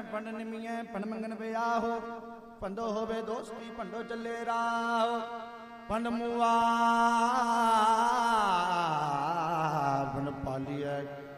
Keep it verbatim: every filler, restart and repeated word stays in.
ਪੰਡ ਨਿਮੀਐ ਪੰਡ ਮੰਗਨ ਪਿਆਹੋ ਪੰਡੋ ਹੋਵੇ ਦੋਸਤੀ ਪੰਡੋ ਚੱਲੇ ਰਾਹ ਪੰਡ ਮੂਆ